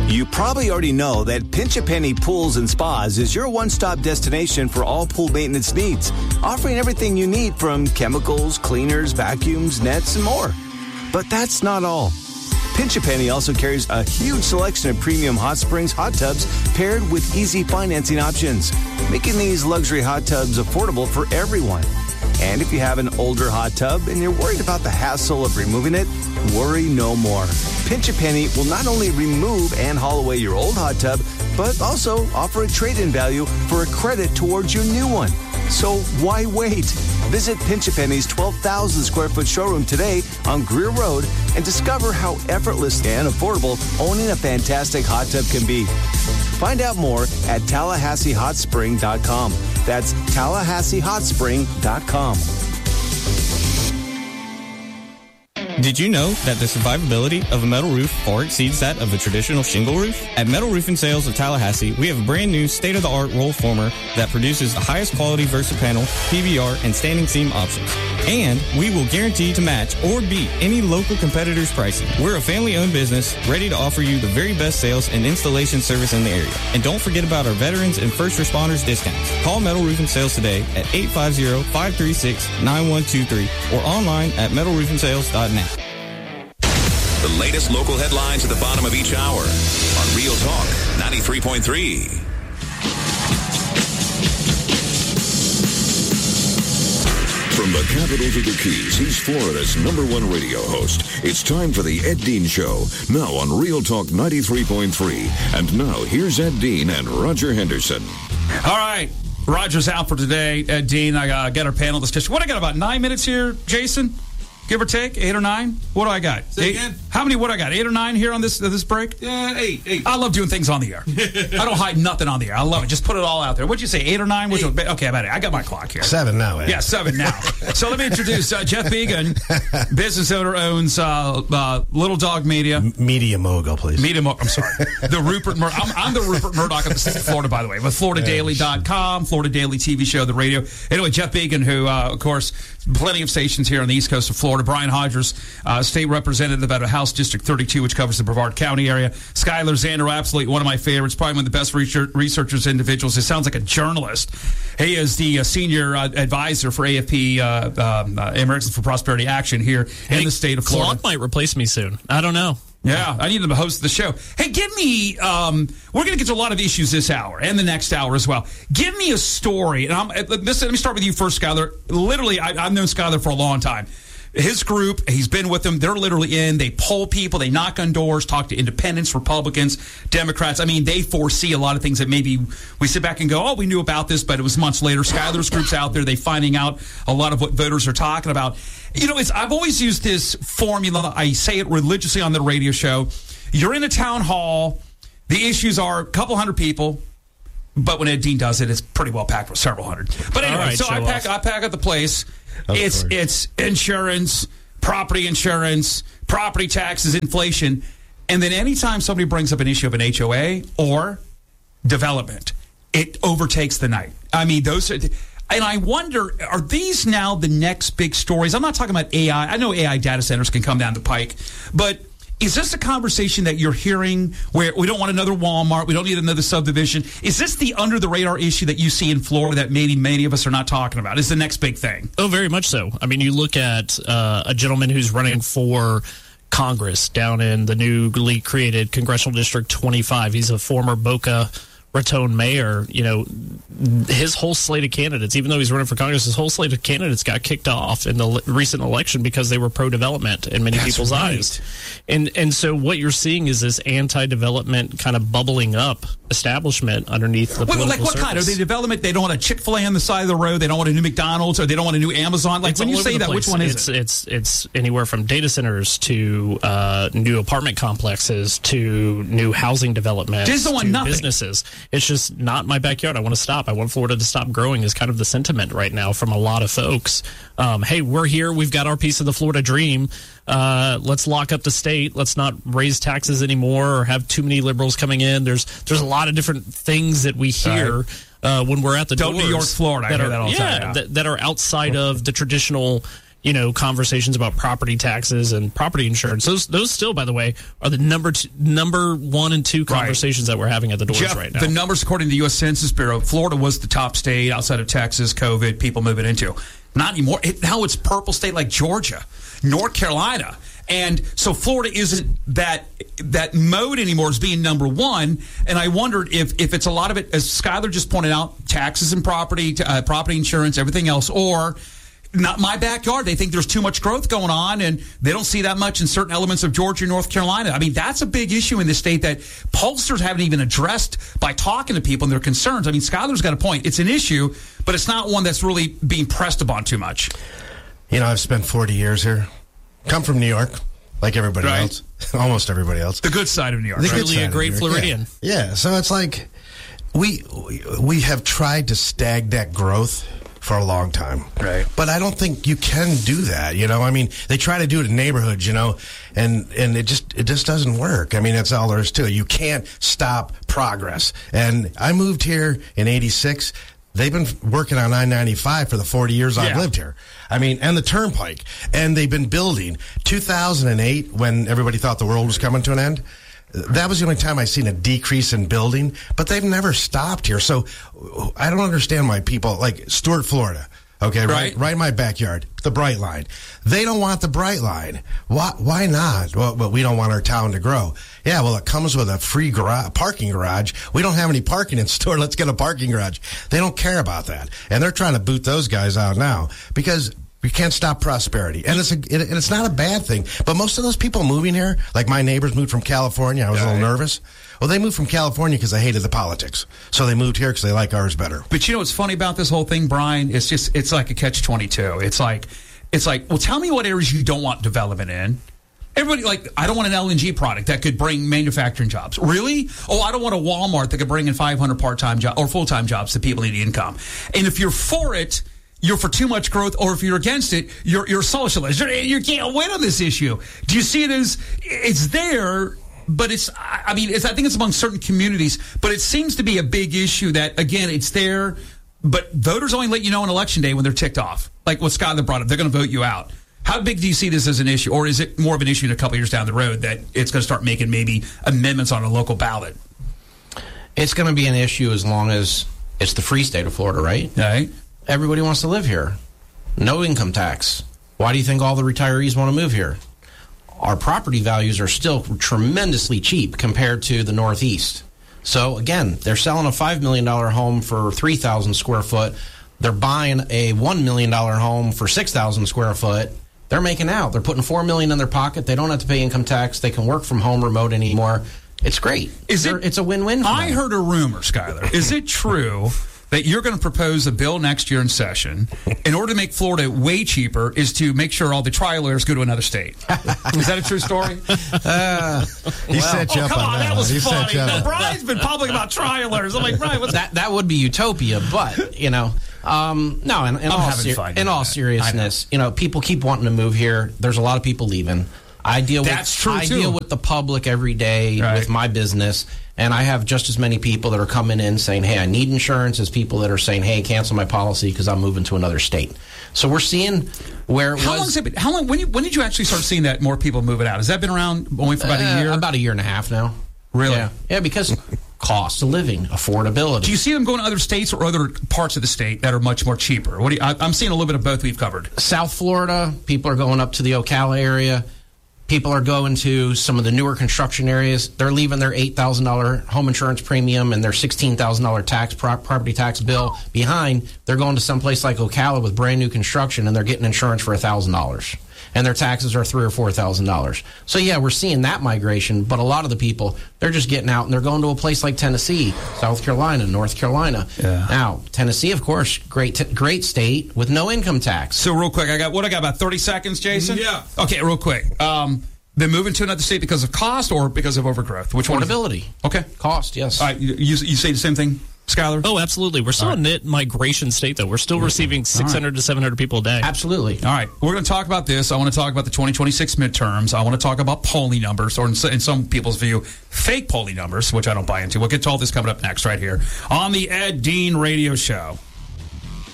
You probably already know that Pinch a Penny Pools and Spas is your one-stop destination for all pool maintenance needs, offering everything you need from chemicals, cleaners, vacuums, nets, and more. But that's not all. Pinch a Penny also carries a huge selection of premium hot springs hot tubs paired with easy financing options, making these luxury hot tubs affordable for everyone. And if you have an older hot tub and you're worried about the hassle of removing it, worry no more. Pinch a Penny will not only remove and haul away your old hot tub, but also offer a trade-in value for a credit towards your new one. So why wait? Visit Pinch a Penny's 12,000 square foot showroom today on Greer Road and discover how effortless and affordable owning a fantastic hot tub can be. Find out more at TallahasseeHotSpring.com. That's TallahasseeHotSpring.com. Did you know that the survivability of a metal roof far exceeds that of a traditional shingle roof? At Metal Roofing Sales of Tallahassee, we have a brand new state-of-the-art roll former that produces the highest quality VersaPanel, PVR, and standing seam options. And we will guarantee to match or beat any local competitor's pricing. We're a family-owned business ready to offer you the very best sales and installation service in the area. And don't forget about our veterans and first responders discounts. Call Metal Roofing Sales today at 850-536-9123 or online at metalroofingsales.net. The latest local headlines at the bottom of each hour on Real Talk 93.3. From the capital to the Keys, he's Florida's #1 radio host. It's time for the Ed Dean Show, now on Real Talk 93.3. And now, here's Ed Dean and Roger Henderson. All right, Roger's out for today. Ed Dean, I got our panel discussion. What, I got about 9 minutes here, Jason? Give or take, 8 or 9? What do I got? Say again? How many, what do I got? 8 or 9 here on this break? Yeah, 8. I love doing things on the air. I don't hide nothing on the air. I love it. Just put it all out there. What'd you say, 8 or 9? Okay, about it. I got my clock here. 7 now, Ed. Yeah, 7 now. So let me introduce Jeff Began, business owner, owns Little Dog Media. Media mogul, please. I'm sorry. The Rupert Murdoch. I'm the Rupert Murdoch of the state of Florida, by the way, with FloridaDaily.com, Florida Daily TV show, the radio. Anyway, Jeff Began, who, of course, plenty of stations here on the east coast of Florida. Brian Hodgers, state representative out of House District 32, which covers the Brevard County area. Skylar Zander, absolutely one of my favorites, probably one of the best researchers, individuals. He sounds like a journalist. He is the senior advisor for AFP, Americans for Prosperity Action here in the state of Florida. Clark might replace me soon. I don't know. Yeah, I need them to host the show. Hey, give me, we're going to get to a lot of issues this hour and the next hour as well. Give me a story. And let me start with you first, Skylar. Literally, I've known Skylar for a long time. His group, he's been with them. They're literally in. They poll people. They knock on doors, talk to independents, Republicans, Democrats. I mean, they foresee a lot of things that maybe we sit back and go, oh, we knew about this, but it was months later. Skylar's group's out there. They're finding out a lot of what voters are talking about. You know, I've always used this formula. I say it religiously on the radio show. You're in a town hall. The issues are a couple hundred people. But when Ed Dean does it, it's pretty well packed with several hundred. But anyway, right, so I pack at the place. It's insurance, property insurance, property taxes, inflation. And then anytime somebody brings up an issue of an HOA or development, it overtakes the night. I mean, those are... And I wonder, are these now the next big stories? I'm not talking about AI. I know AI data centers can come down the pike. But is this a conversation that you're hearing where we don't want another Walmart, we don't need another subdivision? Is this the under-the-radar issue that you see in Florida that maybe many of us are not talking about? Is the next big thing? Oh, very much so. I mean, you look at a gentleman who's running for Congress down in the newly created Congressional District 25. He's a former Boca Raton mayor. You know, his whole slate of candidates, even though he's running for Congress, his whole slate of candidates got kicked off in the recent election because they were pro-development in many people's eyes. And so what you're seeing is this anti-development kind of bubbling up establishment underneath the political like what surface. kind? Are they development? They don't want a Chick-fil-A on the side of the road. They don't want a new McDonald's, or they don't want a new Amazon. Like, when you say that, which one is it? It's anywhere from data centers to new apartment complexes to new housing development to businesses. It's just not my backyard. I want to stop. I want Florida to stop growing is kind of the sentiment right now from a lot of folks. Hey, we're here. We've got our piece of the Florida dream. Let's lock up the state. Let's not raise taxes anymore or have too many liberals coming in. There's a lot of different things that we hear when we're at the doors. New York, Florida. I hear that all the time. That are outside of the traditional, conversations about property taxes and property insurance. Those still, by the way, are the number 1 and 2 conversations that we're having at the doors right now. The numbers, according to the U.S. Census Bureau, Florida was the top state outside of Texas, COVID, people moving into. Not anymore. Now it's purple state like Georgia, North Carolina. And so Florida isn't that mode anymore as being number 1. And I wondered if it's a lot of it, as Skylar just pointed out, taxes and property insurance, everything else, or not my backyard. They think there's too much growth going on, and they don't see that much in certain elements of Georgia and North Carolina. I mean, that's a big issue in this state that pollsters haven't even addressed by talking to people and their concerns. I mean, Skylar's got a point. It's an issue, but it's not one that's really being pressed upon too much. I've spent 40 years here. Come from New York, like everybody else. Almost everybody else. The good side of New York. Really a great Floridian. Yeah, so it's like we have tried to stagnate growth for a long time. Right. But I don't think you can do that, I mean, they try to do it in neighborhoods, and it just doesn't work. I mean, that's all there is to it. You can't stop progress. And I moved here in 86. They've been working on I-95 for the 40 years I've lived here. I mean, and the Turnpike. And they've been building. 2008, when everybody thought the world was coming to an end, that was the only time I've seen a decrease in building. But they've never stopped here. So I don't understand why people, like Stuart, Florida, okay, right in my backyard, the Bright Line. They don't want the Bright Line. Why not? Well, but we don't want our town to grow. Yeah, well, it comes with a free parking garage. We don't have any parking in Stuart. Let's get a parking garage. They don't care about that. And they're trying to boot those guys out now because we can't stop prosperity. And it's not a bad thing. But most of those people moving here, like my neighbors moved from California. I was a little nervous. Well, they moved from California because they hated the politics. So they moved here because they like ours better. But what's funny about this whole thing, Brian? It's like a catch-22. It's like, well, tell me what areas you don't want development in. Everybody, I don't want an LNG product that could bring manufacturing jobs. Really? Oh, I don't want a Walmart that could bring in 500 part-time jobs or full-time jobs to people who need income. And if you're for it, you're for too much growth, or if you're against it, you're socialist. You can't win on this issue. Do you see it as it's there? But I think it's among certain communities, but it seems to be a big issue that, again, it's there, but voters only let you know on election day when they're ticked off. Like what Skylar brought up, they're going to vote you out. How big do you see this as an issue, or is it more of an issue in a couple years down the road that it's going to start making maybe amendments on a local ballot? It's going to be an issue as long as it's the free state of Florida, right? Right. Everybody wants to live here. No income tax. Why do you think all the retirees want to move here? Our property values are still tremendously cheap compared to the Northeast. So, again, they're selling a $5 million home for 3,000 square foot. They're buying a $1 million home for 6,000 square foot. They're making out. They're putting $4 million in their pocket. They don't have to pay income tax. They can work from home remote anymore. It's great. It's a win-win for I them. heard a rumor, Skylar. Is it true that you're going to propose a bill next year in session in order to make Florida way cheaper is to make sure all the trial lawyers go to another state? Is that a true story? He set you up come on on, that was He funny. set you up. Brian's been public about trial lawyers. I'm like, Brian, what's that? That would be utopia, but, no, in all seriousness, people keep wanting to move here. There's a lot of people leaving. I deal with the public every day with my business, and I have just as many people that are coming in saying, hey, I need insurance, as people that are saying, hey, cancel my policy because I'm moving to another state. So we're seeing where it was. How long? When did you actually start seeing that more people moving out? Has that been around only for about a year? About a year and a half now. Really? Yeah, because cost of living, affordability. Do you see them going to other states or other parts of the state that are much more cheaper? I'm seeing a little bit of both we've covered. South Florida, people are going up to the Ocala area. People are going to some of the newer construction areas. They're leaving their $8,000 home insurance premium and their $16,000 property tax bill behind. They're going to someplace like Ocala with brand new construction, and they're getting insurance for $1,000. And their taxes are $3,000 or $4,000. So, yeah, we're seeing that migration. But a lot of the people, they're just getting out, and they're going to a place like Tennessee, South Carolina, North Carolina. Yeah. Now, Tennessee, of course, great state with no income tax. So, real quick, I got about 30 seconds, Jason? Yeah. Okay, real quick. They're moving to another state because of cost or because of overgrowth? Which one? Affordability. Okay. Cost, yes. All right, you say the same thing, Skylar? Oh, absolutely. We're still a net migration state, though. We're still receiving 600 to 700 people a day. Absolutely. All right. We're going to talk about this. I want to talk about the 2026 midterms. I want to talk about polling numbers, or in some people's view, fake polling numbers, which I don't buy into. We'll get to all this coming up next right here on the Ed Dean Radio Show.